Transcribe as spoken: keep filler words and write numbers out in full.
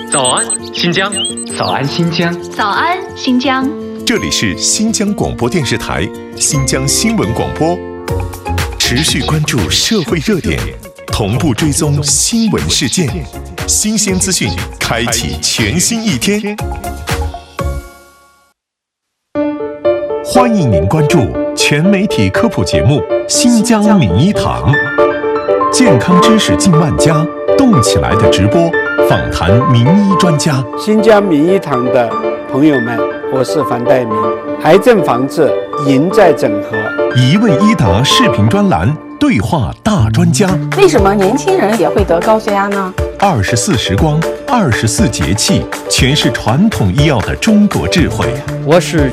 早安，新疆！ 早安，新疆！ 早安，新疆！ 这里是新疆广播电视台新疆新闻广播，持续关注社会热点，同步追踪新闻事件，新鲜资讯，开启全新一天。欢迎您关注全媒体科普节目《新疆名医堂》，健康知识近万家，动起来的直播，访谈名医专家。 新疆名医堂的朋友们，我是樊岱明。癌症防治赢在整合， 一问一答视频专栏，对话大专家。 为什么年轻人也会得高血压呢？ 二十四时光，二十四节气，全是传统医药的中国智慧。 我是